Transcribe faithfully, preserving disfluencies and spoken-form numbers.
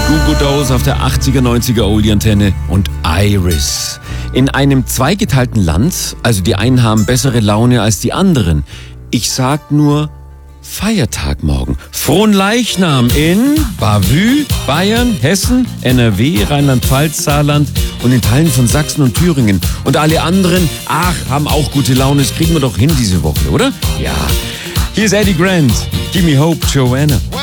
Goo Goo Dolls auf der achtziger, neunziger Oldie-Antenne und Iris. In einem zweigeteilten Land, also die einen haben bessere Laune als die anderen. Ich sag nur Feiertag morgen. Frohen Leichnam in Bavü, Bayern, Hessen, N R W, Rheinland-Pfalz, Saarland und in Teilen von Sachsen und Thüringen. Und alle anderen, ach, haben auch gute Laune. Das kriegen wir doch hin diese Woche, oder? Ja. Hier ist Eddie Grant. Give me hope, Joanna.